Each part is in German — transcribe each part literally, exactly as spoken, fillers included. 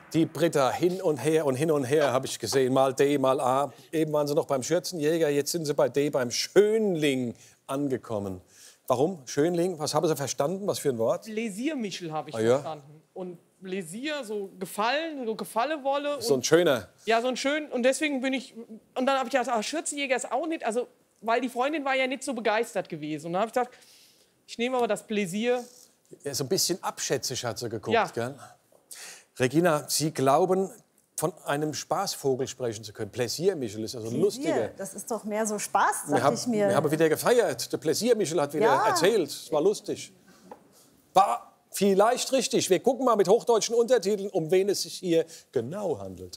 Die Britta hin und her und hin und her habe ich gesehen. Mal D, mal A. Eben waren sie noch beim Schürzenjäger, jetzt sind sie bei D, beim Schönling angekommen. Warum? Schönling? Was haben Sie verstanden? Was für ein Wort? Bläsiermichel habe ich ah, ja? verstanden. Und Bläsier, so gefallen, so Gefallewolle. So ein schöner. Ja, so ein schön. Und deswegen bin ich. Und dann habe ich gedacht, ach, Schürzenjäger ist auch nicht. Also, weil die Freundin war ja nicht so begeistert gewesen. Und dann habe ich gedacht, ich nehme aber das Bläsier. Ja, so ein bisschen abschätzig hat sie geguckt, ja. Gell? Regina, Sie glauben, von einem Spaßvogel sprechen zu können. Pläsiermichel ist also ein lustiger. Das ist doch mehr so Spaß, wir sag haben, ich mir. Wir haben wieder gefeiert. Der Pläsiermichel hat wieder ja. erzählt. Es war lustig. War vielleicht richtig. Wir gucken mal mit hochdeutschen Untertiteln, um wen es sich hier genau handelt.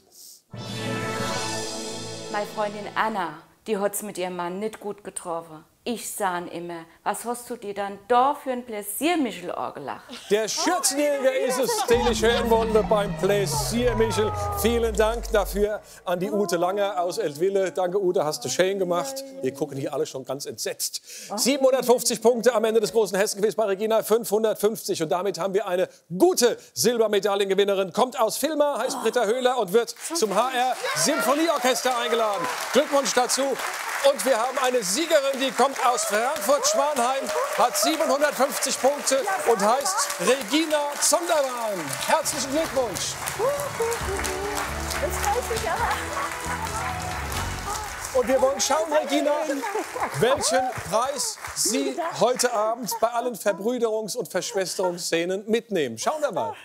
Meine Freundin Anna, die hat's mit ihrem Mann nicht gut getroffen. Ich sah immer, was hast du dir dann da für ein Pläsiermichel gelacht? Der Schürzenjäger ist es, den ich hören wollte beim Pläsiermichel. Vielen Dank dafür an die Ute Langer aus Eltville. Danke, Ute, hast du schön gemacht. Wir gucken hier alle schon ganz entsetzt. siebenhundertfünfzig Punkte am Ende des großen Hessenquiz bei Regina, fünfhundertfünfzig. Und damit haben wir eine gute Silbermedaillengewinnerin. Kommt aus Vilma, heißt Britta Höhler und wird zum H R Symphonieorchester eingeladen. Glückwunsch dazu. Und wir haben eine Siegerin, die kommt aus Frankfurt-Schwanheim, hat siebenhundertfünfzig Punkte und heißt Regina Zonderwan. Herzlichen Glückwunsch. Das freut mich aber. Und wir wollen schauen, Regina, welchen Preis Sie heute Abend bei allen Verbrüderungs- und Verschwesterungsszenen mitnehmen. Schauen wir mal.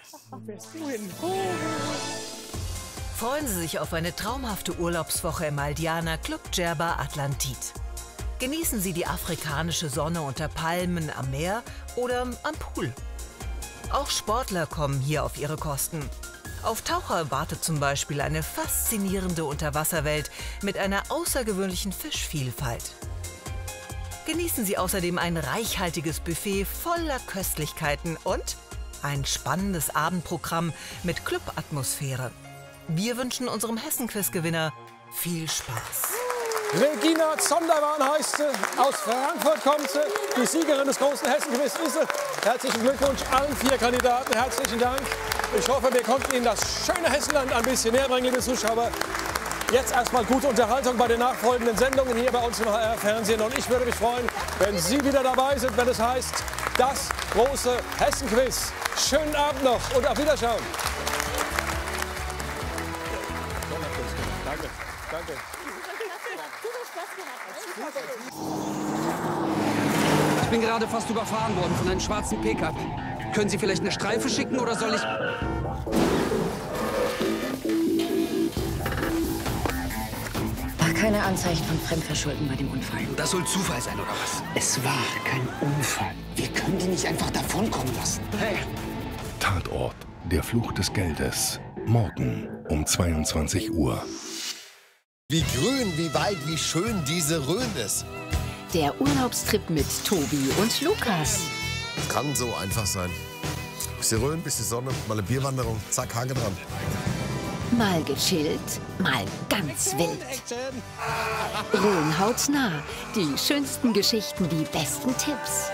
Freuen Sie sich auf eine traumhafte Urlaubswoche im Maldianer Club Djerba Atlantit. Genießen Sie die afrikanische Sonne unter Palmen am Meer oder am Pool. Auch Sportler kommen hier auf ihre Kosten. Auf Taucher wartet zum Beispiel eine faszinierende Unterwasserwelt mit einer außergewöhnlichen Fischvielfalt. Genießen Sie außerdem ein reichhaltiges Buffet voller Köstlichkeiten und ein spannendes Abendprogramm mit Clubatmosphäre. Wir wünschen unserem Hessen-Quiz-Gewinner viel Spaß. Regina Zonderwan heißt sie, aus Frankfurt kommt sie, die Siegerin des großen Hessen-Quiz ist sie. Herzlichen Glückwunsch allen vier Kandidaten, herzlichen Dank. Ich hoffe, wir konnten Ihnen das schöne Hessenland ein bisschen näher bringen, liebe Zuschauer. Jetzt erstmal gute Unterhaltung bei den nachfolgenden Sendungen hier bei uns im H R-Fernsehen. Und ich würde mich freuen, wenn Sie wieder dabei sind, wenn es heißt, das große Hessen-Quiz. Schönen Abend noch und auf Wiederschauen. Danke, danke. Ich bin gerade fast überfahren worden von einem schwarzen Pickup. Können Sie vielleicht eine Streife schicken oder soll ich... Keine Anzeichen von Fremdverschulden bei dem Unfall. Das soll Zufall sein, oder was? Es war kein Unfall. Wir können die nicht einfach davonkommen lassen. Hey! Tatort, der Fluch des Geldes. Morgen um zweiundzwanzig Uhr. Wie grün, wie weit, wie schön diese Rhön ist. Der Urlaubstrip mit Tobi und Lukas. Es kann so einfach sein. Bisschen Rhön, bisschen Sonne, mal eine Bierwanderung, zack, Hake dran. Mal gechillt, mal ganz wild. Rhön hautnah, die schönsten Geschichten, die besten Tipps.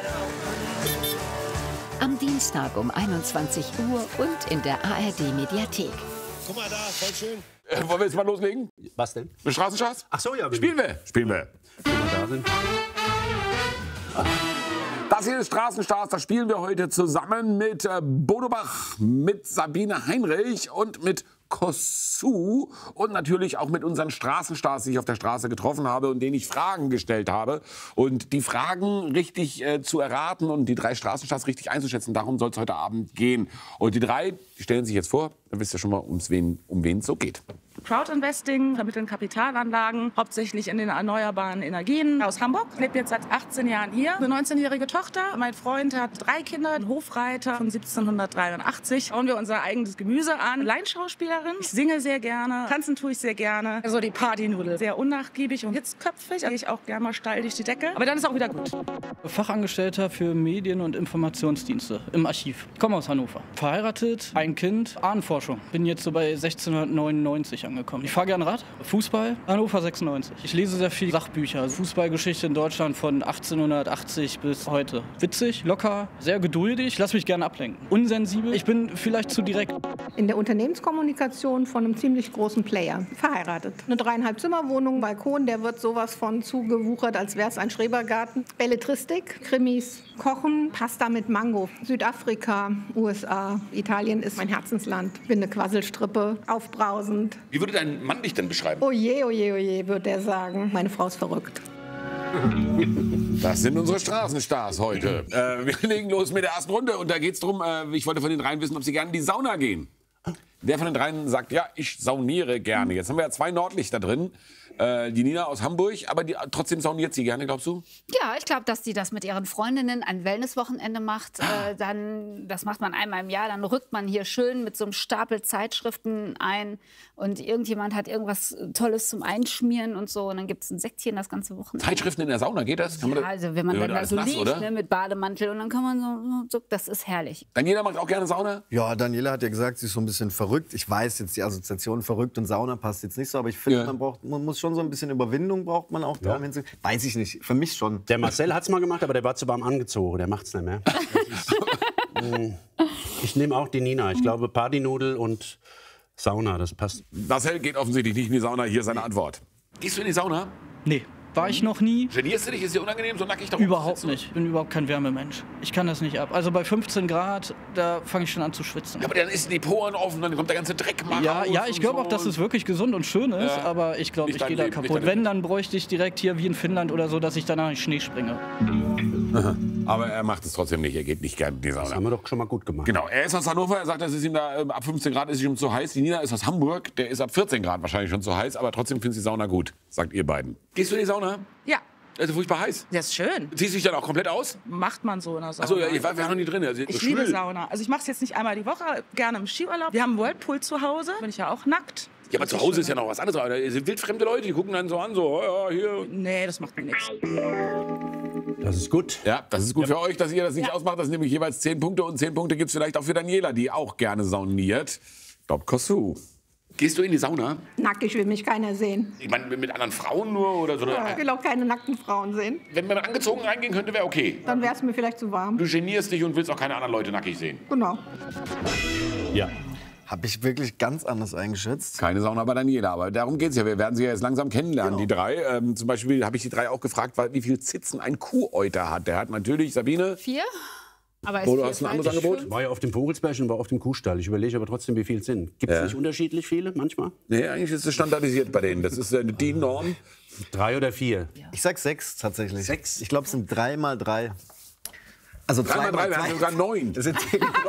Am Dienstag um einundzwanzig Uhr und in der A R D-Mediathek. Guck mal da, voll schön. Äh, wollen wir jetzt mal loslegen? Was denn? Mit Straßenschatz? Ach so, ja. Spielen wir. Spielen wir. Wenn wir da sind. Das hier ist Straßenstars. Das spielen wir heute zusammen mit äh, Bodo Bach, mit Sabine Heinrich und mit Kossu und natürlich auch mit unseren Straßenstars, die ich auf der Straße getroffen habe und denen ich Fragen gestellt habe. Und die Fragen richtig äh, zu erraten und die drei Straßenstars richtig einzuschätzen, darum soll es heute Abend gehen. Und die drei, die stellen sich jetzt vor, dann wisst ihr schon mal, um's wen, um wen es so geht. Crowdinvesting, vermitteln Kapitalanlagen, hauptsächlich in den erneuerbaren Energien. Aus Hamburg, ich lebe jetzt seit achtzehn Jahren hier. Eine neunzehnjährige Tochter. Mein Freund hat drei Kinder, einen Hofreiter von siebzehnhundertdreiundachtzig. Bauen wir unser eigenes Gemüse an. Laienschauspielerin. Ich singe sehr gerne, tanzen tue ich sehr gerne. Also die Partynudel. Sehr unnachgiebig und hitzköpfig. Da gehe ich auch gerne mal steil durch die Decke. Aber dann ist auch wieder gut. Fachangestellter für Medien- und Informationsdienste im Archiv. Ich komme aus Hannover. Verheiratet, ein Kind, Ahnenforschung. Bin jetzt so bei sechzehnhundertneunundneunzig angekommen. angekommen. Ich fahre gerne Rad, Fußball, Hannover sechsundneunzig. Ich lese sehr viel Sachbücher, Fußballgeschichte in Deutschland von achtzehnhundertachtzig bis heute. Witzig, locker, sehr geduldig, lass mich gerne ablenken. Unsensibel, ich bin vielleicht zu direkt. In der Unternehmenskommunikation von einem ziemlich großen Player. Verheiratet. Eine dreieinhalb Zimmerwohnung, Balkon, der wird sowas von zugewuchert, als wäre es ein Schrebergarten. Belletristik, Krimis, Kochen, Pasta mit Mango. Südafrika, U S A, Italien ist mein Herzensland. Bin eine Quasselstrippe, aufbrausend. Wie würde dein Mann dich denn beschreiben? Oje, oje, oje, würde er sagen. Meine Frau ist verrückt. Das sind unsere Straßenstars heute. Äh, wir legen los mit der ersten Runde und da geht es darum, äh, ich wollte von den dreien wissen, ob sie gerne in die Sauna gehen. Wer von den dreien sagt, ja, ich sauniere gerne. Jetzt haben wir ja zwei Nordlichter drin. Äh, die Nina aus Hamburg, aber die, trotzdem sauniert sie gerne, glaubst du? Ja, ich glaube, dass sie das mit ihren Freundinnen ein Wellnesswochenende macht. Äh, dann, das macht man einmal im Jahr. Dann rückt man hier schön mit so einem Stapel Zeitschriften ein und irgendjemand hat irgendwas Tolles zum Einschmieren und so. Und dann gibt es ein Säckchen das ganze Wochenende. Zeitschriften in der Sauna, geht das? Kann man ja, also wenn man dann da so nass, liegt ne, mit Bademantel und dann kann man so, so, das ist herrlich. Daniela macht auch gerne Sauna? Ja, Daniela hat ja gesagt, sie ist so ein bisschen verrückt. Ich weiß jetzt, die Assoziation verrückt und Sauna passt jetzt nicht so, aber ich finde, ja. man braucht, man muss schon so ein bisschen Überwindung braucht man auch da. Ja. Weiß ich nicht, für mich schon. Der Marcel hat es mal gemacht, aber der war zu warm angezogen. Der macht es nicht mehr. Ich nehme auch die Nina. Ich glaube, Partynudel und Sauna, das passt. Marcel geht offensichtlich nicht in die Sauna. Hier seine Antwort. Gehst du in die Sauna? Nee. War ich noch nie. Genierst du dich? Ist dir unangenehm, so nackig da Überhaupt nicht. Ich bin überhaupt kein Wärmemensch. Ich kann das nicht ab. Also bei fünfzehn Grad, da fange ich schon an zu schwitzen. Ja, aber dann ist die Poren offen, dann kommt der ganze Dreck mal Ja, raus ja, ich glaube so. auch, dass es wirklich gesund und schön ist. Ja. Aber ich glaube, ich gehe da kaputt. Wenn, dann bräuchte ich direkt hier wie in Finnland oder so, dass ich danach in Schnee springe. Aha. Aber er macht es trotzdem nicht. Er geht nicht gerne in die Sauna. Das haben wir doch schon mal gut gemacht. Genau. Er ist aus Hannover. Er sagt, das ist ihm da äh, ab fünfzehn Grad ist es ihm zu heiß. Die Nina ist aus Hamburg. Der ist ab vierzehn Grad wahrscheinlich schon zu heiß. Aber trotzdem findet sie die Sauna gut, sagt ihr beiden. Gehst du in die Sauna? Ja. Also furchtbar heiß. Das ist schön. Ziehst du dich dann auch komplett aus? Macht man so in der Sauna. Achso, ja, ich war, wir waren noch nie drin. Also, ich liebe Sauna. Also ich mache es jetzt nicht einmal die Woche, gerne im Skiurlaub. Wir haben einen Whirlpool zu Hause, bin ich ja auch nackt. Ja, aber zu Hause ist ja noch was anderes. Da sind wildfremde Leute, die gucken dann so an, so, ja, hier. Nee, das macht mir nichts. Das ist gut. Ja, das ist gut ja. für euch, dass ihr das nicht ja. ausmacht. Das sind nämlich jeweils zehn Punkte. Und zehn Punkte gibt es vielleicht auch für Daniela, die auch gerne sauniert. Ich glaube, Kossu. Gehst du in die Sauna? Nackig will mich keiner sehen. Ich meine, mit anderen Frauen nur oder so? Ja, ich will auch keine nackten Frauen sehen. Wenn man angezogen reingehen könnte, wäre okay. Dann wäre es mir vielleicht zu warm. Du genierst dich und willst auch keine anderen Leute nackig sehen. Genau. Ja. Habe ich wirklich ganz anders eingeschätzt. Keine Sauna bei Daniela, aber darum geht es ja. Wir werden sie ja jetzt langsam kennenlernen, genau. die drei. Ähm, zum Beispiel habe ich die drei auch gefragt, wie viel Zitzen ein Kuhäuter hat. Der hat natürlich, Sabine... Vier? Aber Wo, du hast ein anderes Angebot? Ich war ja auf dem Vogelsberg und war auf dem Kuhstall. Ich überlege aber trotzdem, wie viel es sind. Gibt es ja. nicht unterschiedlich viele manchmal? Nee, eigentlich ist es standardisiert bei denen. Das ist äh, die Norm. Drei oder vier? Ja. Ich sag sechs tatsächlich. Sechs? Ich glaube, es sind drei mal drei. Also drei mal drei, wir haben sogar neun. Das sind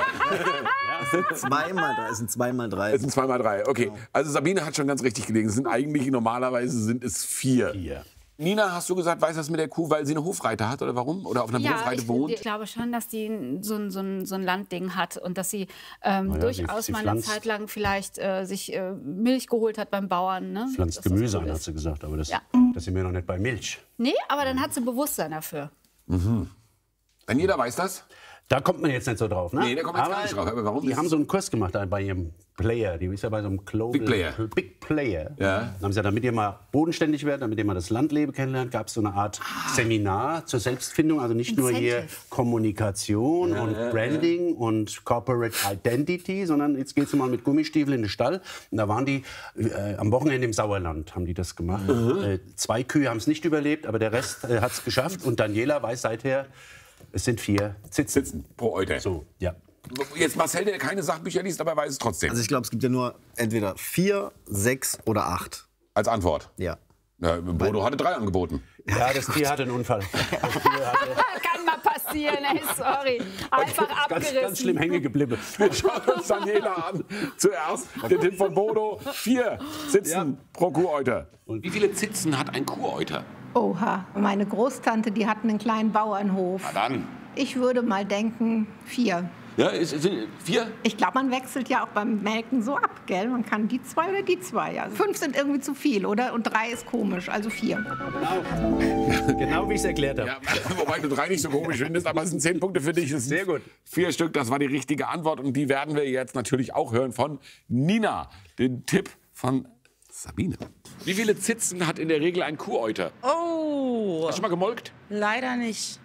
zwei mal drei. Das sind zwei mal drei. Das sind zwei mal drei. Okay. Also Sabine hat schon ganz richtig gelegen. Es sind eigentlich normalerweise sind es vier. Vier. Nina, hast du gesagt, weiß das mit der Kuh, weil sie eine Hofreite hat oder warum? Oder auf einer ja, Hofreite ich, wohnt? Ich glaube schon, dass die so ein, so ein, so ein Landding hat und dass sie ähm, ja, durchaus sie, sie mal eine pflanzt. Zeit lang vielleicht äh, sich äh, Milch geholt hat beim Bauern. Ne? Pflanzt Gemüse an, hat sie gesagt. Aber das, ja. das sind wir noch nicht bei Milch. Nee, aber dann hat sie Bewusstsein dafür. Mhm. Wenn jeder weiß das? Da kommt man jetzt nicht so drauf, ne? Nee, da kommt man jetzt gar nicht drauf. Aber warum? Die haben so einen Kurs gemacht bei ihrem Player. Die ist ja bei so einem Global Big Player. Big Player. Ja. Dann haben sie ja, damit ihr mal bodenständig werdet, damit ihr mal das Landleben kennenlernt, gab es so eine Art ah. Seminar zur Selbstfindung. Also nicht Incentive. Nur hier Kommunikation ja, und ja, Branding ja. und Corporate Identity, sondern jetzt geht es mal mit Gummistiefeln in den Stall. Und da waren die äh, am Wochenende im Sauerland, haben die das gemacht. Mhm. Äh, zwei Kühe haben es nicht überlebt, aber der Rest äh, hat es geschafft. Und Daniela weiß seither, es sind vier Sitzen, Sitzen pro Euter. So, ja. Jetzt Marcel, der keine Sachbücher liest, aber weiß es trotzdem. Also ich glaube, es gibt ja nur entweder vier, sechs oder acht. Als Antwort? Ja. ja Bodo hatte drei angeboten. Ja, das Tier hatte einen Unfall. Das Tier hatte Kann mal passieren, ey, sorry. Einfach ganz, abgerissen. Ganz schlimm hängen geblieben. Wir schauen uns Daniela an. Zuerst der Tipp von Bodo. Vier Sitzen ja. pro Kuhäuter. Und wie viele Zitzen hat ein Kuhäuter? Oha, meine Großtante, die hatten einen kleinen Bauernhof. Na dann. Ich würde mal denken, vier. Ja, ist, ist, vier? Ich glaube, man wechselt ja auch beim Melken so ab, gell? Man kann die zwei oder die zwei. Also fünf sind irgendwie zu viel, oder? Und drei ist komisch, also vier. Genau, genau wie ich es erklärt habe. Ja, wobei du drei nicht so komisch findest, aber es sind zehn Punkte für dich. Das sehr gut. Vier Stück, das war die richtige Antwort. Und die werden wir jetzt natürlich auch hören von Nina. Den Tipp von Sabine. Wie viele Zitzen hat in der Regel ein Kuhäuter? Oh. Hast du schon mal gemolkt? Leider nicht.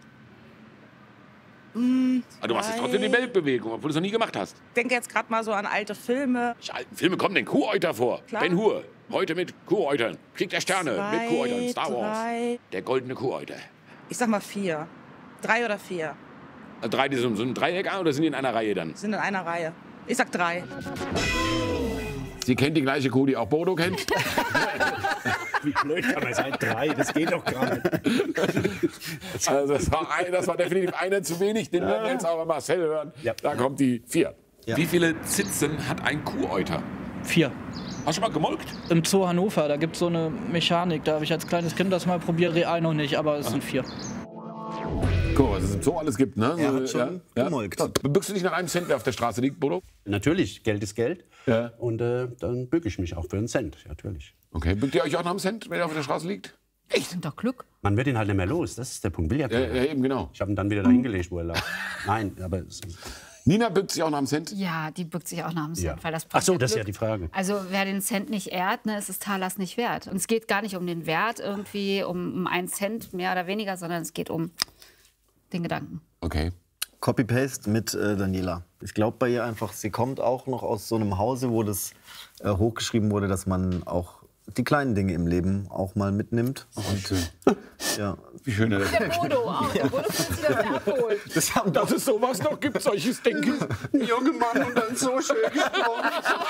Hm, Aber du machst jetzt trotzdem die Weltbewegung, obwohl du es noch nie gemacht hast. Ich denke jetzt gerade mal so an alte Filme. Welche alten Filme kommen denn Kuhäuter vor? Klar. Ben Hur, heute mit Kuhäutern. Krieg der Sterne Zwei, mit Kuhäutern. Star Wars. drei. Der goldene Kuhäuter. Ich sag mal vier. Drei oder vier. Also drei, die so so ein Dreieck an oder sind die in einer Reihe dann? Sind in einer Reihe. Ich sag drei. Sie kennt die gleiche Kuh, die auch Bodo kennt. Wie blöd kann man sein? Drei, das geht doch gar nicht. Also das war, ein, das war definitiv einer zu wenig. Den werden wir jetzt aber Marcel hören. Ja. Da kommt die vier. Ja. Wie viele Zitzen hat ein Kuhäuter? Vier. Hast du schon mal gemolkt? Im Zoo Hannover, da gibt es so eine Mechanik. Da habe ich als kleines Kind das mal probiert, real noch nicht, aber es sind vier. Guck, was es im Zoo alles gibt, ne? Er hat schon ja, gemolkt. Ja. Bückst du dich nach einem Cent, der auf der Straße liegt, Bodo? Natürlich, Geld ist Geld. Ja. Und äh, dann bücke ich mich auch für einen Cent, natürlich. Okay, bückt ihr euch auch nach einem Cent, wenn er auf der Straße liegt? Echt? Doch Glück. Man wird ihn halt nicht mehr los, das ist der Punkt. Will ja Ja, keiner. ja, eben genau. Ich habe ihn dann wieder dahin gelegt, wo er lag. Nein, aber... Es, Nina bückt sich auch nach einem Cent? Ja, die bückt sich auch nach dem Cent. Ja. Weil das Ach so, bringt das ist ja Glück. die Frage. Also wer den Cent nicht ehrt, ne, ist es Talers nicht wert. Und es geht gar nicht um den Wert irgendwie, um, um einen Cent mehr oder weniger, sondern es geht um den Gedanken. Okay. Copy-Paste mit äh, Daniela. Ich glaube bei ihr einfach, sie kommt auch noch aus so einem Hause, wo das äh, hochgeschrieben wurde, dass man auch die kleinen Dinge im Leben auch mal mitnimmt. Und, äh, ja. Wie schön er das Der Bodo auch. Der Bodo kann sich das abholen. Das haben Dass es sowas noch gibt, solches Denken. Ein junger Mann und dann so schön gesprochen.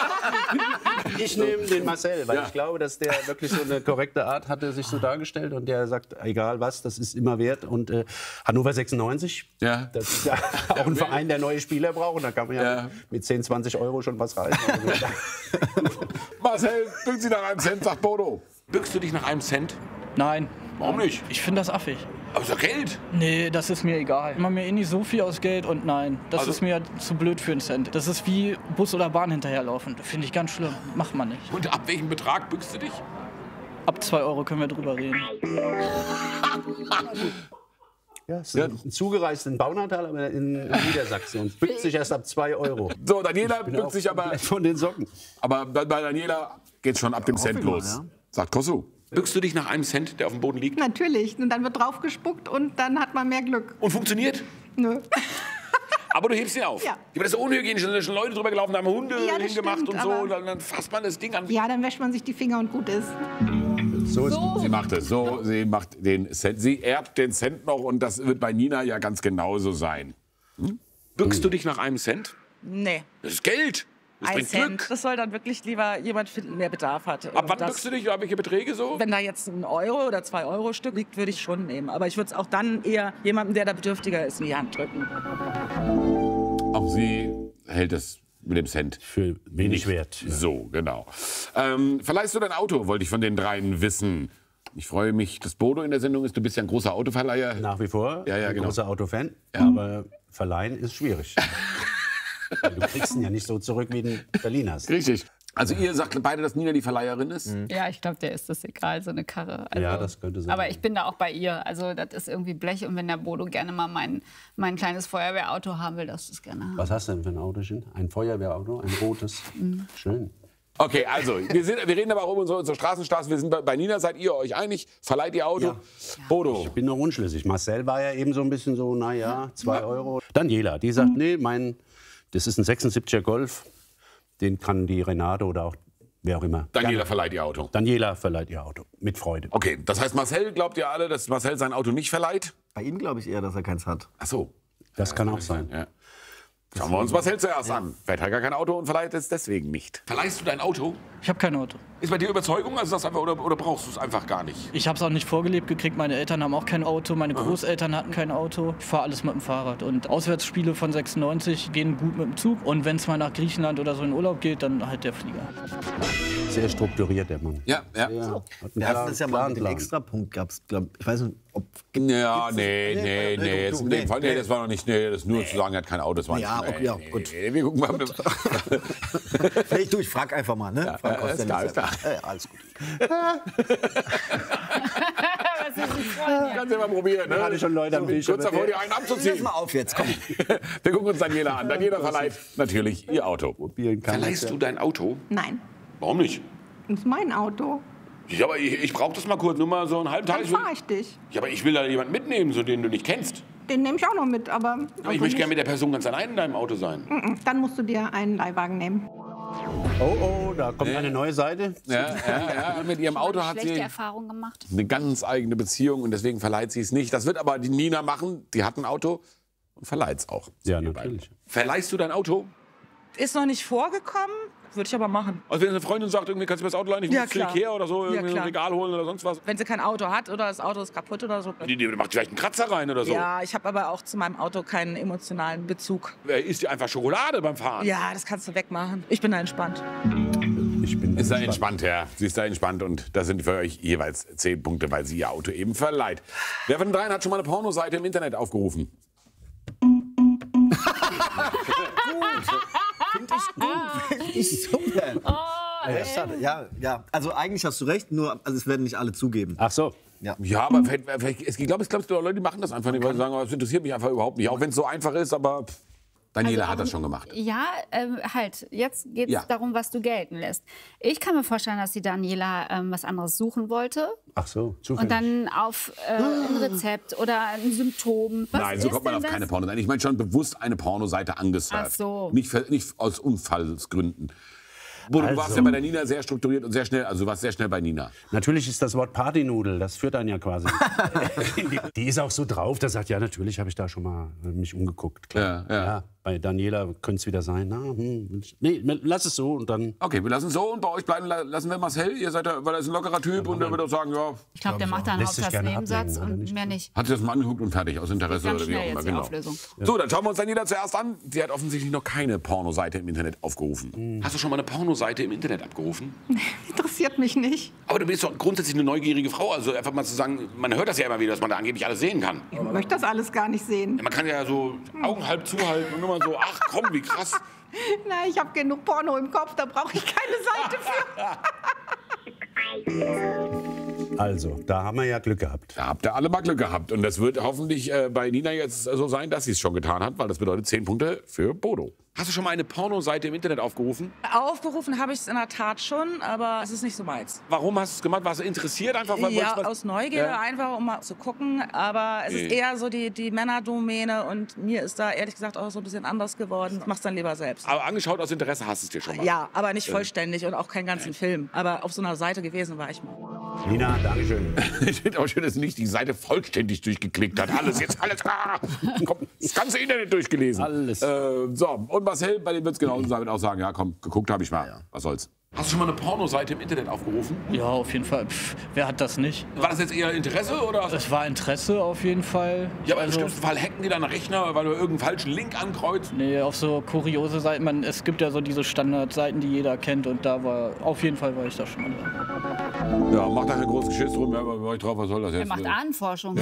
Ich nehme den Marcel, weil Ja. ich glaube, dass der wirklich so eine korrekte Art hatte, sich so dargestellt. Und der sagt, egal was, das ist immer wert. Und äh, Hannover sechsundneunzig, Ja. das ist ja auch ein Verein, der neue Spieler braucht. Und da kann man ja, Ja. mit zehn, zwanzig Euro schon was reißen. Marcel bückt sich nach einem Cent, sagt Bodo. Bückst du dich nach einem Cent? Nein. Warum nicht? Ich finde das affig. Aber ist doch Geld. Nee, das ist mir egal. Ich mache mir eh nicht so viel aus Geld und nein, das Also- ist mir zu blöd für einen Cent. Das ist wie Bus oder Bahn hinterherlaufen. Das finde ich ganz schlimm. Macht man nicht. Und ab welchem Betrag bückst du dich? Ab zwei Euro können wir drüber reden. Ja, es ist ein zugereist in Baunatal, aber in, in Niedersachsen. Und bückt sich erst ab zwei Euro. So, Daniela Ich bin bückt auch sich aber... komplett von den Socken. Aber bei bei Daniela geht's schon ab dem Cent ich mal, los. ja. Sagt Kosu. Bückst du dich nach einem Cent, der auf dem Boden liegt? Natürlich. Und dann wird draufgespuckt und dann hat man mehr Glück. Und funktioniert? Nö. Aber du hebst ihn auf. Ja. Aber das ist unhygienisch. Da sind schon Leute drüber gelaufen, da haben Hunde Ja, das hingemacht stimmt, und so. aber- Und dann, dann fasst man das Ding an. Ja, dann wäscht man sich die Finger und gut ist. So ist Sie macht es so, sie macht den Cent. Sie erbt den Cent noch und das wird bei Nina ja ganz genauso sein. Hm? Bückst du dich nach einem Cent? Nee. Das ist Geld. Das Ein bringt Cent. Glück. Das soll dann wirklich lieber jemand finden, der Bedarf hat. Ab wann Das- bückst du dich? Oder welche Beträge so? Wenn da jetzt ein Euro oder zwei Euro Stück liegt, würde ich schon nehmen. Aber ich würde es auch dann eher jemandem, der da bedürftiger ist, in die Hand drücken. Auch sie hält es mit dem Cent für wenig wert. Ja. So, genau. Ähm, verleihst du dein Auto, wollte ich von den dreien wissen. Ich freue mich, dass Bodo in der Sendung ist. Du bist ja ein großer Autoverleiher. Nach wie vor Ja, ja, ein genau. großer Autofan. Aber verleihen ist schwierig. Weil du kriegst ihn ja nicht so zurück, wie du in Berlin hast. Richtig. Also ihr sagt beide, dass Nina die Verleiherin ist? Ja, ich glaube, der ist das egal, so eine Karre. Also, Ja, das könnte sein. Aber ich bin da auch bei ihr. Also das ist irgendwie Blech. Und wenn der Bodo gerne mal mein, mein kleines Feuerwehrauto haben will, darfst du es gerne haben. Was hast du denn für ein Autochen? Ein Feuerwehrauto, ein rotes. Mhm. Schön. Okay, also wir, sind, wir reden aber auch um unsere, unsere Straßenstraße. Wir sind bei, bei Nina. Seid ihr euch einig? Verleiht ihr Auto? Bodo. Ich bin noch unschlüssig. Marcel war ja eben so ein bisschen so, naja, zwei Euro. Daniela, die sagt, nee, mein, das ist ein sechsundsiebziger Golf. Den kann die Renate oder auch wer auch immer. Daniela gerne. verleiht ihr Auto. Daniela verleiht ihr Auto. Mit Freude. Okay, das heißt, Marcel, glaubt ihr alle, dass Marcel sein Auto nicht verleiht? Bei ihm glaube ich eher, dass er keins hat. Ach so. Das kann auch sein. Ja. Schauen wir uns Marcel zuerst an. Vielleicht hat er gar kein Auto und verleiht es deswegen nicht. Verleihst du dein Auto? Ich habe kein Auto. Ist bei dir Überzeugung, also das einfach, oder, oder brauchst du es einfach gar nicht? Ich habe es auch nicht vorgelebt gekriegt. Meine Eltern haben auch kein Auto, meine Großeltern hatten kein Auto. Ich fahre alles mit dem Fahrrad. Und Auswärtsspiele von sechsundneunzig gehen gut mit dem Zug. Und wenn es mal nach Griechenland oder so in Urlaub geht, dann halt der Flieger. Sehr strukturiert, der Mann. Ja, ja. Ja, So. hat einen Wir hatten das ja mal klaren mit dem Plan. Extrapunkt gab's, glaub, ich weiß nicht, ob... Ja, gibt's- nee, nee, nee. nee, Jetzt du, in dem nee, Fall, nee, nee. das war noch nicht, nee, das nur zu sagen, er hat kein Auto, das war nicht. Ja, nee, okay, ja, nee, gut. Nee, wir gucken mal. Nee, du, ich frag einfach mal, ne? Ja, Frag ja, aus ist der klar, Liste. ist klar. Ja, ja, alles gut. Was ist ein Freund? Kannst du mal probieren, ne? Gerade schon Leute am Tisch, Kurz aber davor, der- dir einen Lass abzuziehen. mal auf jetzt, komm. Wir gucken uns Daniela an. Daniela verleiht natürlich ihr Auto. Probieren kann Verleihst ich, du ja. dein Auto? Nein. Warum nicht? Das ist mein Auto. Ja, aber ich, ich brauche das mal kurz, nur mal so einen halben Tag. Dann Ich will, fahre ich dich. ja, aber ich will da jemanden mitnehmen, so den du nicht kennst. Den nehme ich auch noch mit, aber... Aber ich also möchte gerne nicht. mit der Person ganz allein in deinem Auto sein. Mm-mm, Dann musst du dir einen Leihwagen nehmen. Oh, oh, da kommt eine neue Seite. Ja, ja, ja. Mit ihrem Auto hat Schlechte sie Erfahrung gemacht. eine ganz eigene Beziehung und deswegen verleiht sie es nicht. Das wird aber die Nina machen. Die hat ein Auto und verleiht es auch. Ja, natürlich. Verleihst du dein Auto? Ist noch nicht vorgekommen, würde ich aber machen. Also wenn eine Freundin sagt, irgendwie kannst du mir das Auto leihen, ich Ja, muss zu klar. Ikea oder so, Ja, irgendwie ein klar. Regal holen oder sonst was. Wenn sie kein Auto hat oder das Auto ist kaputt oder so. Die, die macht vielleicht einen Kratzer rein oder so. Ja, ich habe aber auch zu meinem Auto keinen emotionalen Bezug. Wer isst dir einfach Schokolade beim Fahren? Ja, das kannst du wegmachen. Ich bin da entspannt. Ich bin Ist da entspannt, ja. Sie ist da entspannt und das sind für euch jeweils zehn Punkte, weil sie ihr Auto eben verleiht. Wer von den dreien hat schon mal eine Pornoseite im Internet aufgerufen? Finde ich gut. Finde ich super. Oh, Ja, schade. ja, ja. Also eigentlich hast du recht, nur also es werden nicht alle zugeben. Ach so. Ja, Ja, aber vielleicht, vielleicht, ich glaube, es glaubst du, Leute, die machen das einfach nicht, weil sie sagen, es interessiert mich einfach überhaupt nicht. Auch wenn es so einfach ist, aber pff, Daniela Also, hat das schon gemacht. Ja, ähm, halt. Jetzt geht es Ja. darum, was du gelten lässt. Ich kann mir vorstellen, dass die Daniela ähm, was anderes suchen wollte. Ach so, Und dann auf äh, ein Rezept oder ein Symptom. Was Nein, so ist kommt man denn auf das? keine Pornoseite. Ich meine schon bewusst eine Pornoseite angesurft. Ach so. Nicht, für, nicht aus Unfallsgründen. Bodo, du warst Also. ja bei der Nina sehr strukturiert und sehr schnell. Also du warst sehr schnell bei Nina. Natürlich ist das Wort Partynudel, das führt dann ja quasi. die, die ist auch so drauf, da sagt, ja, natürlich habe ich da schon mal äh, mich umgeguckt. Klar. Ja, ja. Bei Daniela könnte es wieder sein. Na, hm, nee, lass es so und dann. Okay, wir lassen es so und bei euch bleiben la- lassen wir Marcel. Ihr seid da, weil er ist ein lockerer Typ und der wird auch sagen, ja. Ich glaube, der macht da einen Lässt sich gerne Hauptsatznebensatz ablenken, und mehr nicht. Hat sich das mal angeguckt und fertig, aus Interesse Ganz oder wie schnell auch immer. jetzt die Genau. Auflösung. So, dann schauen wir uns Daniela zuerst an. Sie hat offensichtlich noch keine Pornoseite im Internet aufgerufen. Hm. Hast du schon mal eine Pornoseite im Internet abgerufen? Interessiert mich nicht. Aber du bist doch grundsätzlich eine neugierige Frau. Also einfach mal zu sagen, man hört das ja immer wieder, dass man da angeblich alles sehen kann. Ich möchte das alles gar nicht sehen. Man kann ja so Augen halb zuhalten und nur mal so, ach komm, wie krass. Nein, ich habe genug Porno im Kopf, da brauche ich keine Seite für. Also, da haben wir ja Glück gehabt. Da habt ihr alle mal Glück gehabt. Und das wird hoffentlich äh, bei Nina jetzt so sein, dass sie es schon getan hat, weil das bedeutet zehn Punkte für Bodo. Hast du schon mal eine Pornoseite im Internet aufgerufen? Aufgerufen habe ich es in der Tat schon, aber es ist nicht so meins. Warum hast du es gemacht? Warst du interessiert einfach? Weil Ja, wolltest was- aus Neugier, Ja. einfach um mal zu gucken. Aber es ist Nee. eher so die, die Männerdomäne und mir ist da ehrlich gesagt auch so ein bisschen anders geworden. Ich mach's dann lieber selbst. Aber angeschaut aus Interesse hast du es dir schon mal. Ja, aber nicht Ja. vollständig und auch keinen ganzen Film. Aber auf so einer Seite gewesen war ich mal. Nina, Dankeschön. Ich finde auch schön, dass sie nicht die Seite vollständig durchgeklickt hat. Alles jetzt, alles. Ah, komm, das ganze Internet durchgelesen. Alles. Äh, so, und Marcel, bei dem wird es genauso sein, wird auch sagen, ja komm, geguckt habe ich mal. Was soll's. Hast du schon mal eine Pornoseite im Internet aufgerufen? Ja, auf jeden Fall. Pff, wer hat das nicht? War das jetzt eher Interesse oder? Es war Interesse auf jeden Fall. Ja, aber im Also- schlimmsten Fall hacken die deinen Rechner, weil du irgendeinen falschen Link ankreuzt. Nee, auf so kuriose Seiten. Man, es gibt ja so diese Standardseiten, die jeder kennt. Und da war, auf jeden Fall war ich da schon mal dran. Ja, mach da kein großes Geschiss drum. Ja, war ich drauf, was soll das Er jetzt? macht Ahnenforschung.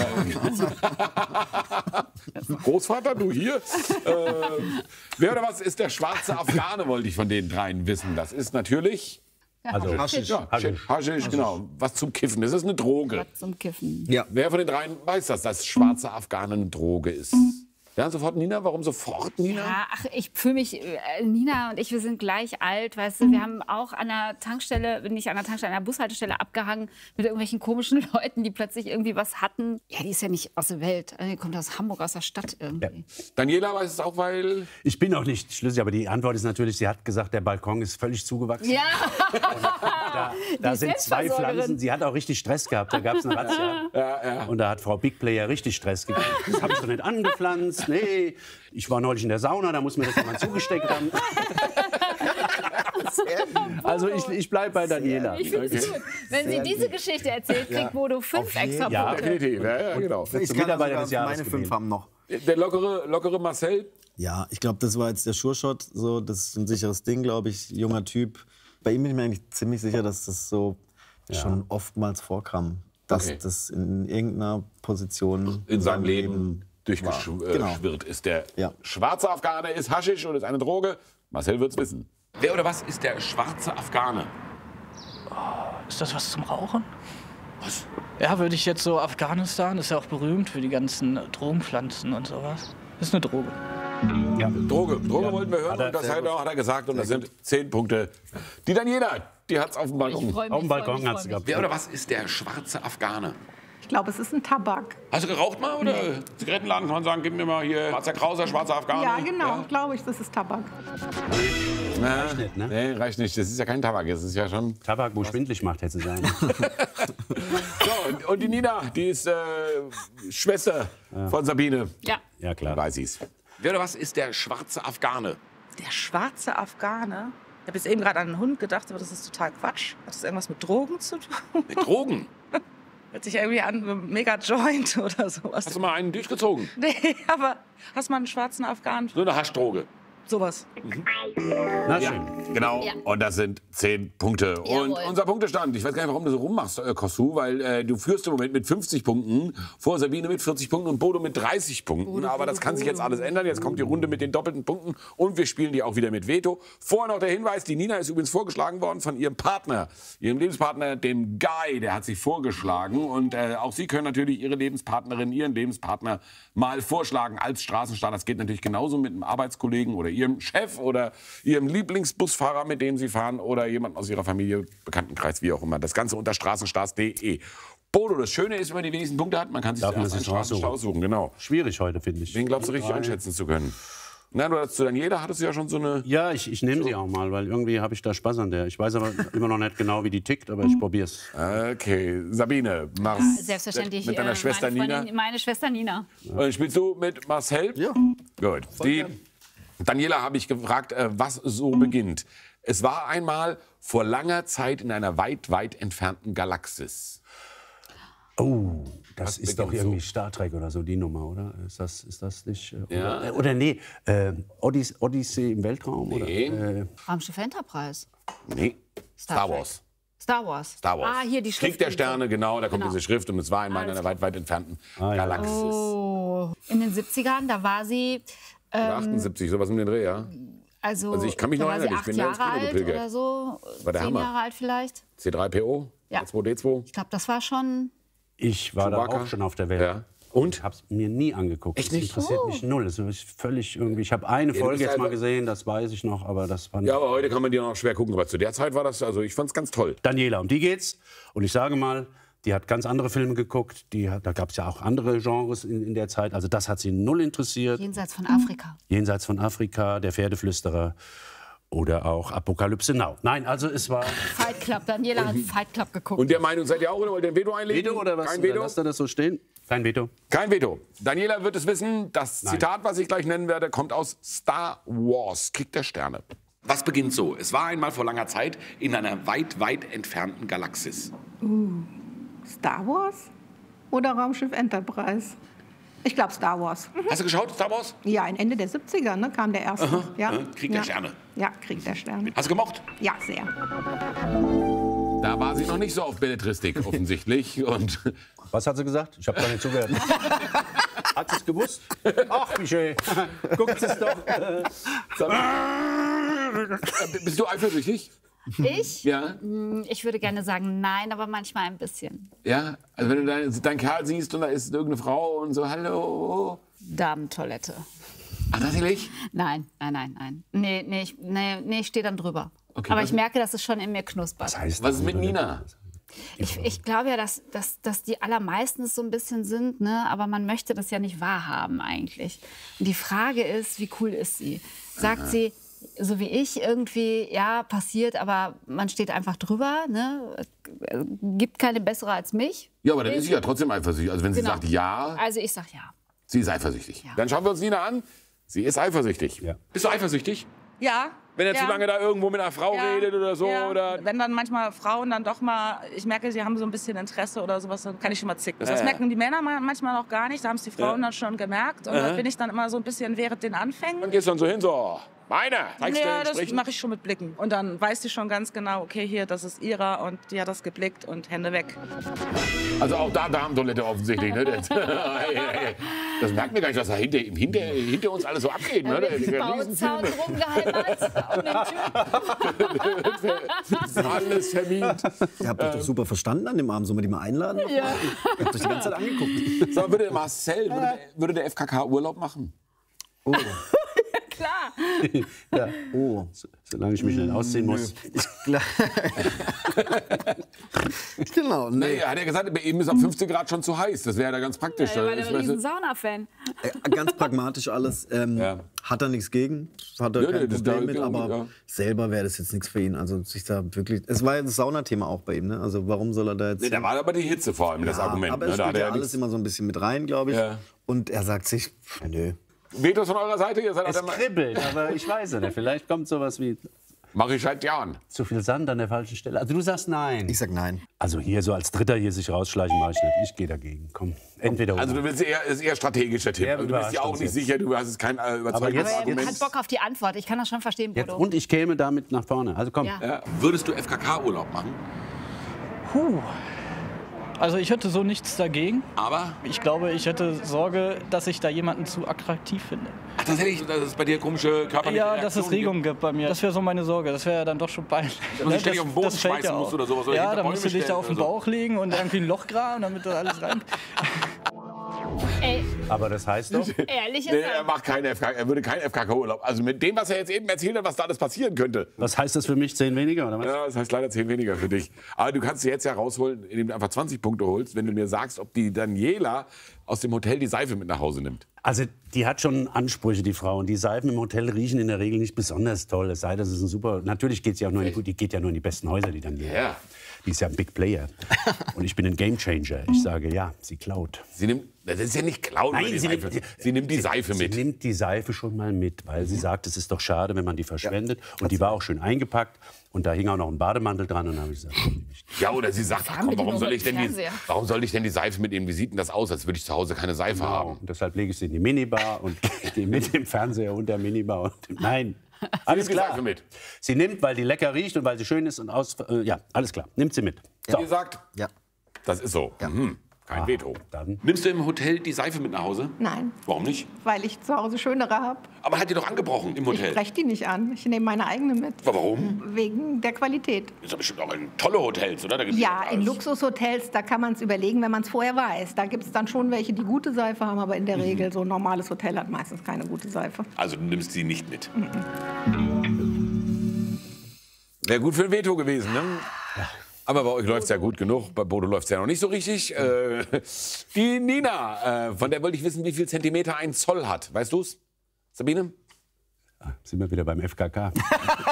Großvater, du hier? ähm, wer oder was ist der schwarze Afghane, wollte ich von den dreien wissen. Das ist natürlich... Also, Haschisch. Ja, Haschisch, Haschisch, genau. Was zum Kiffen. Das ist eine Droge. Was zum Kiffen. Ja. Wer von den dreien weiß, dass das schwarze Afghane eine Droge ist? Ja, sofort Nina. Warum sofort Nina? Ja, ach, ich fühle mich, äh, Nina und ich, wir sind gleich alt, weißt du, wir haben auch an der Tankstelle, nicht an der Tankstelle, an der Bushaltestelle abgehangen mit irgendwelchen komischen Leuten, die plötzlich irgendwie was hatten. Ja, die ist ja nicht aus der Welt, die kommt aus Hamburg, aus der Stadt irgendwie. Daniela weiß es auch, weil... Ich bin noch nicht schlüssig, aber die Antwort ist natürlich, sie hat gesagt, der Balkon ist völlig zugewachsen. Ja, Da, da Die sind zwei Selbstversorgerin. Pflanzen. Sie hat auch richtig Stress gehabt. Da gab es eine Razzia. Und da hat Frau Big Player richtig Stress gekriegt. Das habe ich doch nicht angepflanzt. Nee, ich war neulich in der Sauna, da muss mir das jemand zugesteckt haben. Also ich, ich bleibe bei Daniela. ich finde es gut. Wenn sie diese Geschichte erzählt, kriegt Bodo fünf extra Ja, Punkte. Definitiv. Ja, ja, genau. Ich kann Mitarbeiter sogar des Jahres meine gewählt. fünf haben noch. Der lockere, lockere Marcel? Ja, ich glaube, das war jetzt der Sure-Shot. So, das ist ein sicheres Ding, glaube ich. Junger Typ. Bei ihm bin ich mir eigentlich ziemlich sicher, dass das so schon oftmals vorkam. Dass Okay. das in irgendeiner Position In seinem Leben durchgeschwirrt Genau. ist. Der Ja. schwarze Afghane ist Haschisch und ist eine Droge. Marcel wird's wissen. Wer oder was ist der schwarze Afghane? Ist das was zum Rauchen? Was? Ja, würde ich jetzt so Afghanistan, ist ja auch berühmt für die ganzen Drogenpflanzen und sowas. Ist eine Droge. Ja. Droge. Droge wollten wir hören Hat er und das sehr hat er, gut. hat er gesagt. Und das sind zehn Punkte. Die Daniela, die hat's auf dem Balkon. freu mich, Auf dem Balkon freu mich, hat sie freu gehabt. Wer oder was ist der schwarze Afghane? Ich glaube, es ist ein Tabak. Hast du geraucht mal? Oder Nee. Zigarettenladen kann man sagen, gib mir mal hier schwarzer Krauser, schwarzer Afghane. Ja, genau, glaube ich, das ist Tabak. Na, Reicht nicht, ne? Nee, reicht nicht. Das ist ja kein Tabak. Das ist ja schon... Tabak, wo schwindlig macht, hätte sie sein. So, und, und die Nina, die ist äh, Schwester von Sabine. Ja. Ja, klar. Weiß ich's. Wer oder was ist der schwarze Afghane? Der schwarze Afghane. Ich habe jetzt eben gerade an einen Hund gedacht, aber das ist total Quatsch. Hat das irgendwas mit Drogen zu tun? Mit Drogen? Hört sich irgendwie an, wie ein Mega-Joint oder sowas. Hast du mal einen durchgezogen? Nee, aber hast du mal einen schwarzen Afghanen? So eine Haschdroge. Sowas. Na schön. Ja, genau. Ja. Und das sind zehn Punkte. Und Jawohl. unser Punktestand, ich weiß gar nicht, warum du so rummachst, äh, Kossu, weil äh, du führst im Moment mit fünfzig Punkten, vor Sabine mit vierzig Punkten und Bodo mit dreißig Punkten. Aber das kann sich jetzt alles ändern. Jetzt kommt die Runde mit den doppelten Punkten und wir spielen die auch wieder mit Veto. Vorher noch der Hinweis, die Nina ist übrigens vorgeschlagen worden von ihrem Partner, ihrem Lebenspartner, dem Guy, der hat sich vorgeschlagen. Und äh, auch Sie können natürlich Ihre Lebenspartnerin, Ihren Lebenspartner mal vorschlagen als Straßenstar. Das geht natürlich genauso mit einem Arbeitskollegen oder Ihrem Chef oder Ihrem Lieblingsbusfahrer, mit dem Sie fahren, oder jemanden aus Ihrer Familie, Bekanntenkreis, wie auch immer. Das Ganze unter straßenstars punkt de. Bodo, das Schöne ist, wenn man die wenigsten Punkte hat, man kann sich Darf man zuerst sich einen Straßenstar raussuchen. aussuchen. Genau. Schwierig heute, finde ich. Wen glaubst du richtig einschätzen zu können? Na, du hast zu Daniela hattest du ja schon so eine... Ja, ich, ich nehme sie auch mal, weil irgendwie habe ich da Spaß an der. Ich weiß aber immer noch nicht genau, wie die tickt, aber ich probiere es. Okay, Sabine, machst Selbstverständlich. mit deiner äh, Schwester meine Nina. Freundin- Meine Schwester Nina. Und spielst du mit Marcel? Ja. Gut. Die Daniela habe ich gefragt, äh, was so beginnt. Es war einmal vor langer Zeit in einer weit, weit entfernten Galaxis. Oh, das Was ist doch beginnt irgendwie so? Star Trek oder so, die Nummer, oder? Ist das, ist das nicht? Äh, Ja. Oder, äh, oder nee, äh, Odyssey, Odyssey im Weltraum? Nee. Oder, äh, Raumschiff Enterprise. Nee, Star Star Trek. Wars. Star Wars. Star Wars. Ah, hier die Schrift. Krieg der Sterne, genau, da kommt Genau. diese Schrift. Und es war einmal in Alles einer weit, weit entfernten Ah, ja. Galaxis. Oh, in den siebzigern, da war sie. Ähm, achtundsiebzig, sowas um den Dreh, ja. Also, Also ich kann mich da noch war sie erinnern, ich acht bin da ins Jahre Kino alt gepilgert. oder so. war der Zehn Hammer. Jahre alt vielleicht. C drei P O, Ja. R zwei D zwei. Ich glaube, das war schon. ich war Chewbacca. da auch schon auf der Welt. Ja. Und? Ich habe es mir nie angeguckt. Echt Das nicht? interessiert mich null. Das ist völlig irgendwie. Ich habe eine Ja, du Folge bist jetzt mal einfach- gesehen, das weiß ich noch, aber das war nicht. Ja, aber heute kann man die noch schwer gucken. Aber zu der Zeit war das, also ich fand's ganz toll. Daniela, um die geht's. Und ich sage mal, die hat ganz andere Filme geguckt. Die hat, da gab es ja auch andere Genres in, in der Zeit. Also das hat sie null interessiert. Jenseits von Afrika. Jenseits von Afrika, Der Pferdeflüsterer oder auch Apokalypse Now. Nein, also es war... Fight Club. Daniela hat Fight Club geguckt. Und der Meinung seid ihr auch, oder wollt ihr ein Veto einlegen? Veto oder was? Kein Oder Veto? lasst ihr das so stehen? Kein Veto. Kein Veto. Daniela wird es wissen. Das Nein. Zitat, was ich gleich nennen werde, kommt aus Star Wars. Krieg der Sterne. Was beginnt so? Es war einmal vor langer Zeit in einer weit, weit entfernten Galaxis. Uh, Star Wars oder Raumschiff Enterprise? Ich glaube Star Wars. Mhm. Hast du geschaut, Star Wars? Ja, in Ende der siebziger ne, kam der erste. Aha, Ja. aha. Krieg der ja. Sterne. Ja, Krieg der Sterne. Hast du gemocht? Ja, sehr. Da war sie noch nicht so auf Belletristik offensichtlich. Und Was hat sie gesagt? Ich habe gar nicht zugehört. Hat sie es gewusst? Ach, wie schön. Guckt es doch. bist du eifersüchtig? Ich? Ja. Hm, Ich würde gerne sagen nein, aber manchmal ein bisschen. Ja? Also wenn du deinen dein Kerl siehst und da ist irgendeine Frau und so, hallo. Damentoilette. Ach, tatsächlich? Nein, nein, nein, nein. Nee, nee, ich, nee, nee, ich stehe dann drüber. Okay, aber was- ich merke, dass es schon in mir knuspert. Was heißt Was ist das? mit Nina? Ich, ich glaube ja, dass, dass, dass die allermeisten es so ein bisschen sind, ne? Aber man möchte das ja nicht wahrhaben eigentlich. Und die Frage ist, wie cool ist sie? Sagt Aha. sie, so wie ich, irgendwie, ja, passiert, aber man steht einfach drüber, ne? Gibt keine bessere als mich. Ja, aber dann ist sie ja trotzdem eifersüchtig. Also wenn sie Genau. sagt ja, Also ich sag ja. sie ist eifersüchtig. Dann schauen wir uns Nina an. Sie ist eifersüchtig. Bist du eifersüchtig? Ja. Wenn er ja. zu lange da irgendwo mit einer Frau Ja, redet oder so? ja. Oder Wenn dann manchmal Frauen dann doch mal, ich merke, sie haben so ein bisschen Interesse oder sowas, dann kann ich schon mal zicken. Ja, Das ja. merken die Männer ma- manchmal noch gar nicht, da haben es die Frauen Ja. dann schon gemerkt. Und Aha. da bin ich dann immer so ein bisschen während den Anfängen. dann gehst du dann so hin, so, meine, zeigst Ja, du das Strichen? mache ich schon mit Blicken. Und dann weiß die schon ganz genau, okay, hier, das ist ihrer und die hat das geblickt und Hände weg. Also auch da Damentoilette offensichtlich. Ne? Das, das merken wir gar nicht, was da hinter, hinter, hinter uns alles so abgeht. Ne? Der, der Bauzaun rumgeheimert um den Typ. Das ist alles vermint. Ihr habt euch doch super verstanden an dem Abend. Sollen wir die mal einladen? Ja. Ihr habt euch die ganze Zeit angeguckt. So, würde Marcel, würde, der- würde der F K K Urlaub machen? Oh. klar. Ja. Oh. So, solange ich mich nicht ausziehen muss. Ich glaub... genau. Nee, er hat ja gesagt, bei ihm ist ab fünfzehn Grad schon zu heiß. Das wäre ja ganz praktisch. Ja, er war Das ein weißt du- riesen Sauna-Fan. Äh, Ganz pragmatisch alles. Ähm, Hat er nichts gegen, hat er Ja, kein nee, das Problem da- mit, ja, aber ja. selber wäre das jetzt nichts für ihn. Also sich da wirklich. Es war ja das Saunathema auch bei ihm, ne? Also warum soll er da jetzt. Nee, da war aber die Hitze vor allem, das Ja, Argument. Aber ne? es Da spielt hat er ja ja alles nichts- immer so ein bisschen mit rein, glaube ich. Ja. Und er sagt sich, nö. Vetos von eurer Seite? Ihr seid Es auch der kribbelt, aber ich weiß es nicht. Vielleicht kommt sowas wie Mache ich seit Jahren. zu viel Sand an der falschen Stelle. Also du sagst nein. Ich sag nein. Also hier so als Dritter hier sich rausschleichen mache ich nicht. Ich gehe dagegen. Komm, entweder oder. Also du willst eher, ist eher strategischer Tipp. Der Also, du bist ja überrascht auch uns nicht jetzt. sicher, du hast es kein äh, Aber jetzt- überzeugendes Aber er Argument. hat Bock auf die Antwort. Ich kann das schon verstehen, Jetzt, Bodo. und ich käme damit nach vorne. Also komm. Ja. Ja. Würdest du F K K-Urlaub machen? Puh. Also ich hätte so nichts dagegen. Aber? Ich glaube, ich hätte Sorge, dass ich da jemanden zu attraktiv finde. Ach, das hätte ich, dass es bei dir komische körperliche Ja, dass es Reaktionen Regungen gibt bei mir. Das wäre so meine Sorge. Das wäre ja dann doch schon peinlich. Dass du dich ständig auf den Boden fällt schmeißen musst auf. oder sowas, oder Ja, hinter dann Bäume musst du dich da stellen auf den oder so. Bauch legen und irgendwie ein Loch graben, damit das alles rein... Ey, Aber das heißt doch, ehrlich ist Nee, er. er macht keinen F K K, er würde keinen F K K-Urlaub. Also mit dem, was er jetzt eben erzählt hat, was da alles passieren könnte. was heißt das für mich? Zehn weniger oder was? Ja, das heißt leider zehn weniger für dich. Aber du kannst sie jetzt ja rausholen, indem du einfach zwanzig Punkte holst, wenn du mir sagst, ob die Daniela aus dem Hotel die Seife mit nach Hause nimmt. Also die hat schon Ansprüche, die Frau. Und die Seifen im Hotel riechen in der Regel nicht besonders toll. Es sei denn, es ist ein super... Natürlich geht sie auch nur in die, die geht ja nur in die besten Häuser, die Daniela. Ja. Die ist ja ein Big Player. Und ich bin ein Gamechanger. Ich sage, ja, sie klaut. Sie nimmt, das ist ja nicht klauen, Nein, oder die sie Seife. nimmt- sie nimmt die Seife mit. Sie nimmt die Seife schon mal mit, weil sie sagt, es ist doch schade, wenn man die verschwendet. Und die war auch schön eingepackt. Und da hing auch noch ein Bademantel dran. Und dann habe ich gesagt, Ja, oder sie sagt, ach, haben komm, wir die warum nur soll, mit ich denn die, Fernseher? warum soll ich denn die Seife mitnehmen? Wie sieht denn das aus, als würde ich zu Hause keine Seife genau. haben? Und deshalb lege ich sie in die Minibar und gehe mit dem Fernseher und der Minibar. Und nein, alles nimmt die klar. Seife mit. Sie nimmt, weil die lecker riecht und weil sie schön ist und aus. Äh, ja, alles klar. Nimmt sie mit. So. Ihr sagt, Ja. das ist so. Mhm. Kein Veto. Dann. Nimmst du im Hotel die Seife mit nach Hause? Nein, Warum nicht? weil ich zu Hause schönere habe. Aber hat die doch angebrochen im Ich Hotel. breche die nicht an. Ich nehme meine eigene mit. Aber warum? Wegen der Qualität. Das ist doch bestimmt auch in tolle Hotels, oder? Da gibt's Ja, alles. in Luxushotels, da kann man es überlegen, wenn man es vorher weiß. Da gibt es dann schon welche, die gute Seife haben, aber in der Regel so ein normales Hotel hat meistens keine gute Seife. Also du nimmst sie nicht mit. Wäre gut für ein Veto gewesen, ne? Aber bei euch läuft es ja gut genug. Bei Bodo läuft es ja noch nicht so richtig. Äh, die Nina, äh, von der wollte ich wissen, wie viel Zentimeter ein Zoll hat. Weißt du's, Sabine? Sind wir wieder beim F K K.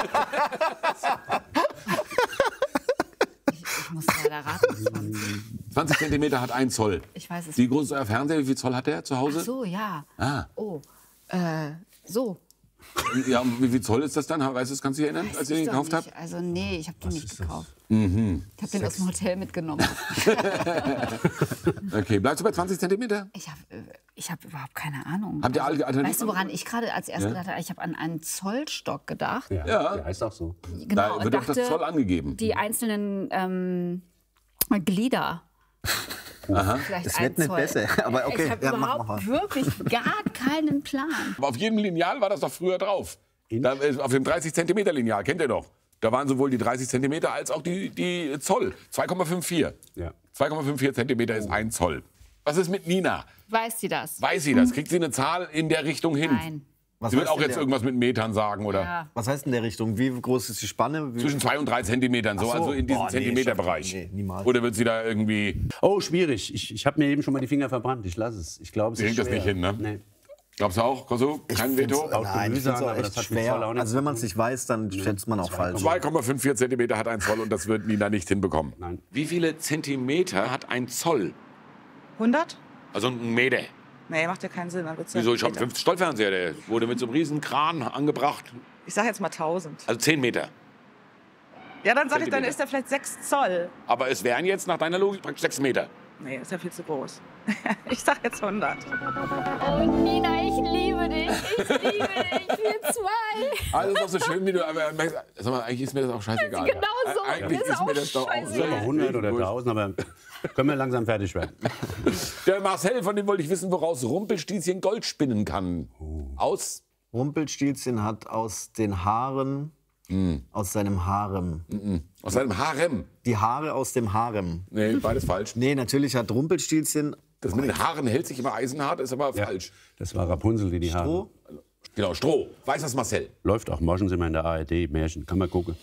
Ich muss leider raten. zwanzig Zentimeter hat ein Zoll. Ich weiß es Wie nicht. groß ist euer Fernseher? Wie viel Zoll hat der zu Hause? Ach so, ja. Ah. Oh, äh, so. Ja, und wie viel Zoll ist das dann? Weißt du, das kannst du dich erinnern, als ihr den Ich doch gekauft habt? nicht. Also nee, ich habe den nicht gekauft. Mhm. Ich habe den aus dem Hotel mitgenommen. Okay, bleibst du bei zwanzig Zentimeter? Ich habe äh, ich hab überhaupt keine Ahnung. Habt ihr alle Alternativen? Weißt du, woran ich gerade als erstes Ja. gedacht habe? Ich habe an einen Zollstock gedacht. Ja, Ja. der heißt auch so. Genau, Da wird und auch das dachte, Zoll angegeben. Die einzelnen ähm, Glieder. Aha. Vielleicht Es ein wird nicht Zoll. besser, aber okay, Ich habe ja, mach überhaupt mal. wirklich gar keinen Plan. Aber auf jedem Lineal war das doch früher drauf. Da, äh, auf dem dreißig Zentimeter Lineal, kennt ihr doch. Da waren sowohl die dreißig Zentimeter als auch die, die Zoll. zwei Komma vierundfünfzig. Ja. zwei Komma fünfundvierzig Zentimeter ist ein Zoll. Was ist mit Nina? Weiß sie das? Weiß sie das? Kriegt sie eine Zahl in der Richtung hin? Nein. Was Sie wird heißt auch denn jetzt der- irgendwas mit Metern sagen, oder? Ja. Was heißt in der Richtung? Wie groß ist die Spanne? Wie Zwischen zwei und drei Zentimetern, so, Ach so. also in diesem Boah, nee, Zentimeterbereich. nee, niemals. Oder wird sie da irgendwie. Oh, schwierig. Ich, ich habe mir eben schon mal die Finger verbrannt. Ich lasse es. Ich glaube, es Sie ist kriegt das schwer. nicht hin, ne? Nee. Glaubst du auch, Koso? Kein find's- Veto? Nein, ich Gemüse finde es an, auch aber echt das hat mit Zoll schwer. auch nichts Also wenn man es nicht weiß, dann schätzt man auch falsch. zwei Komma fünfundvierzig Zentimeter hat ein Zoll und das wird Nina nicht hinbekommen. Nein. Wie viele Zentimeter hat ein Zoll? hundert? Also ein Meter. Nee, macht ja keinen Sinn. Dann wird's ja Wieso? Ich habe einen Meter. fünfzig Zoll Fernseher, der wurde mit so einem riesen Kran angebracht. Ich sag jetzt mal tausend. Also zehn Meter. Ja, dann sag ich, dann Zentimeter. ist er vielleicht sechs Zoll. Aber es wären jetzt nach deiner Logik praktisch sechs Meter. Nee, ist ja viel zu groß. Ich sag jetzt hundert. Oh, Nina, ich liebe dich. Ich liebe dich. Wir zwei. Also ist doch so schön, wie du. Aber merkst, sag mal, eigentlich ist mir das auch scheißegal. Genau so. Ä- Eigentlich Ist ist, mir auch das doch auch scheißegal. Sagen wir hundert oder tausend, aber können wir langsam fertig werden. Der Marcel, von dem wollte ich wissen, woraus Rumpelstilzchen Gold spinnen kann. Aus? Rumpelstilzchen hat aus den Haaren, aus seinem Harem. Aus seinem Harem. Die Haare aus dem Harem. Nee, beides falsch. Nee, natürlich hat Rumpelstilzchen Das mit den Haaren hält sich immer eisenhart, ist aber falsch. Das war Rapunzel, die die Haare. Stroh. Genau, Stroh. Weiß das Marcel? Läuft auch. Morgen sind wir in der A R D. Märchen. Kann man gucken.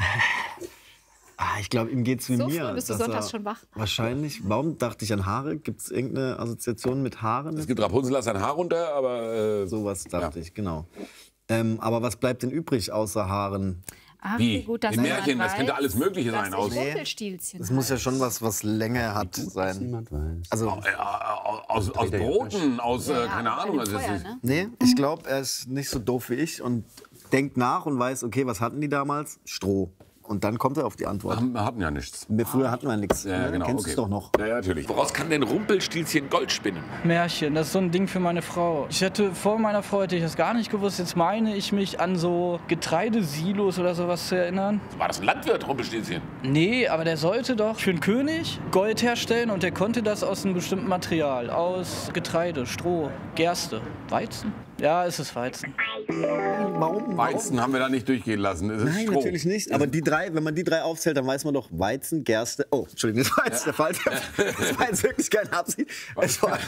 Ah, ich glaube, ihm geht's wie So mir. früh bist du dass sonntags er schon wach. Wahrscheinlich. Warum dachte ich an Haare? Gibt es irgendeine Assoziation mit Haaren? Es gibt Rapunzel, lass sein Haar runter, aber... Äh, Sowas dachte ich, genau. Ähm, aber was bleibt denn übrig außer Haaren? Ach, Wie? wie gut, dass Im niemand Märchen, das weiß, könnte alles Mögliche dass sein. ich Aus, Rumpelstilzchen Es muss ja heiße. schon was, was Länge hat sein. Also, aus, aus Broten, aus, äh, keine Ahnung. Also, Feuer, es ist, ne? nee, ich glaube, er ist nicht so doof wie ich und denkt nach und weiß, okay, was hatten die damals? Stroh. Und dann kommt er auf die Antwort. Wir hatten ja nichts. Früher hatten wir nichts. Ja, genau. Kennst Okay. du es doch noch. Ja, ja, natürlich. Woraus kann denn Rumpelstilzchen Gold spinnen? Märchen, das ist so ein Ding für meine Frau. Ich hätte vor meiner Frau hätte ich das gar nicht gewusst. Jetzt meine ich mich an so Getreidesilos oder sowas zu erinnern. War das ein Landwirt, Rumpelstilzchen? Nee, aber der sollte doch für einen König Gold herstellen und der konnte das aus einem bestimmten Material. Aus Getreide, Stroh, Gerste, Weizen. Ja, es ist Weizen. Warum? Weizen haben wir da nicht durchgehen lassen. Es ist Nein, Stroh. natürlich nicht. Aber die drei, wenn man die drei aufzählt, dann weiß man doch Weizen, Gerste. Oh, Entschuldigung, das war jetzt der Fall. Das war jetzt wirklich keine Absicht. Es war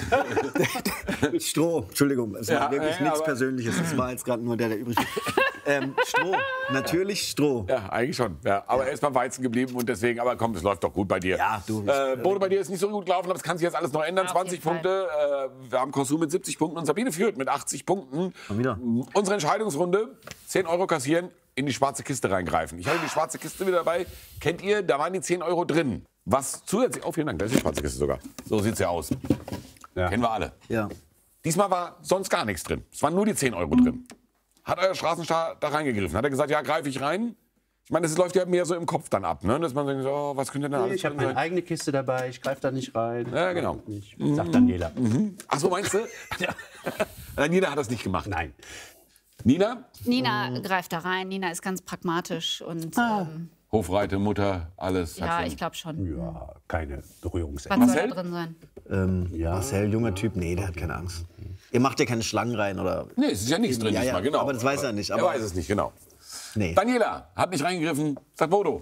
Stroh, Entschuldigung. Es war Ja, wirklich ja, nichts aber- Persönliches. Es war jetzt gerade nur der, der übrig ist. Ähm, Stroh, natürlich Stroh. Ja, eigentlich schon. Ja, aber er ist beim Weizen geblieben und deswegen, aber komm, es läuft doch gut bei dir. Ja, du. Äh, Bodo, bei dir ist nicht so gut gelaufen, aber das kann sich jetzt alles noch ändern. Auf zwanzig jeden Fall. Punkte. Äh, wir haben Konsum mit siebzig Punkten und Sabine führt mit achtzig Punkten. Schon wieder. Unsere Entscheidungsrunde: zehn Euro kassieren, in die schwarze Kiste reingreifen. Ich habe die schwarze Kiste wieder dabei. Kennt ihr, da waren die zehn Euro drin. Was zusätzlich. Oh, vielen Dank, da ist die schwarze Kiste sogar. So sieht es ja aus. Ja. Kennen wir alle. Ja. Diesmal war sonst gar nichts drin. Es waren nur die zehn Euro drin. Hat euer Straßenstar da reingegriffen? Hat er gesagt, ja, greife ich rein? Ich meine, das läuft ja mehr so im Kopf dann ab, ne? Dass man denkt, oh, was könnte denn alles Ich habe drin meine sein? eigene Kiste dabei. Ich greife da nicht rein. Ja, genau. Nicht. Sagt Daniela. Mhm. Ach so, meinst du? Ja. Nina hat das nicht gemacht. Nein. Nina? Nina greift da rein. Nina ist ganz pragmatisch und ähm, Hofreite, Mutter, alles. hat ja, schon- ich glaube schon. Ja, keine Berührungsängste. Was soll Marcel? da drin sein? Ähm, Marcel, junger Typ, nee, der hat keine Angst. Ihr macht ja keine Schlangen rein oder. Nee, es ist ja nichts drin Ja, ja, diesmal, genau. aber das weiß er nicht, aber- er weiß es nicht, genau. Nee. Daniela hat nicht reingegriffen. Sagt Bodo.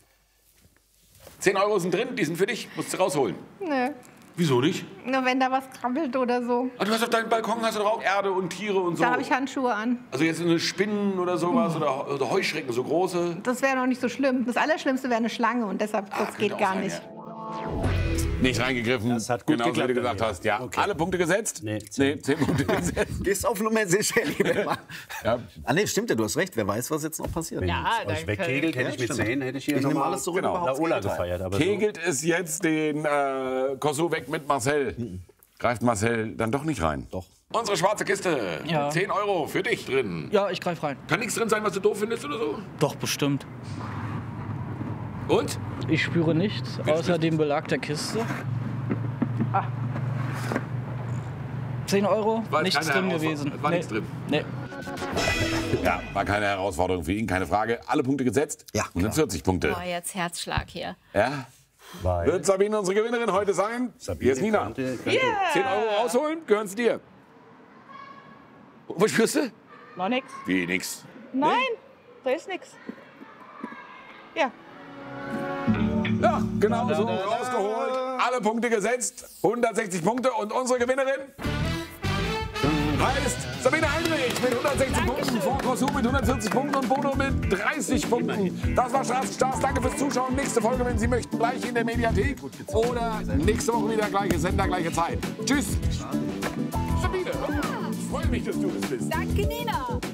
zehn Euro sind drin, die sind für dich. Musst du rausholen. Nö. Wieso nicht? Nur wenn da was krabbelt oder so. Ah, du hast auf deinem Balkon hast du doch auch Erde und Tiere und so. Da habe ich Handschuhe an. Also jetzt eine Spinnen oder sowas oder, oder Heuschrecken, so große. Das wäre noch nicht so schlimm. Das Allerschlimmste wäre eine Schlange und deshalb, das könnte geht auch gar sein, nicht. Nicht reingegriffen. Das hat gut genau, geklappt, wie du gesagt Daniela. hast. Ja, Okay. alle Punkte gesetzt? Nee, nee zehn Punkte gesetzt. Gehst auf Nummer sicher, lieber Mann. Ja. Ah, nee, stimmt ja, du hast recht. Wer weiß, was jetzt noch passiert. Wenn Ja, es euch danke. wegkegelt, hätte Ja, ich mit stimmt. zehn, hätte ich hier Ich nehme nochmal alles zurück, genau. überhaupt Laola das Gegenteil. gefeiert. Aber so. Kegelt es jetzt den äh, Kosovo weg mit Marcel? Greift Marcel dann doch nicht rein? Doch. Unsere schwarze Kiste. Ja. zehn Euro für dich drin. Ja, ich greife rein. Kann nichts drin sein, was du doof findest oder so? Doch, bestimmt. Und? Ich spüre nichts, außer dem Belag der Kiste. Ah. zehn Euro, War jetzt nichts keine drin Herausforderung. gewesen. War Nee. nichts drin. Nee. Ja, war keine Herausforderung für ihn, keine Frage. Alle Punkte gesetzt? Ja, hundertvierzig Punkte. Boah, jetzt Herzschlag hier. Ja? Weil Wird Sabine unsere Gewinnerin heute sein? Sabine Hier ist Nina. könnte- könnte- zehn Euro rausholen, gehören sie dir. Was spürst du? Noch nix. Wie nix. Nein, da ist nix. Ja. Ja, genau so rausgeholt. Alle Punkte gesetzt. hundertsechzig Punkte. Und unsere Gewinnerin heißt Sabine Heinrich mit hundertsechzig Punkten, vor Konsum mit hundertvierzig Punkten und Bodo mit dreißig Punkten. Das war Straßenstars. Danke fürs Zuschauen. Nächste Folge, wenn Sie möchten, gleich in der Mediathek. Oder nächste Woche wieder gleiche Sender, gleiche Zeit. Tschüss. Sabine, ich freue mich, dass du es bist. Danke, Nina.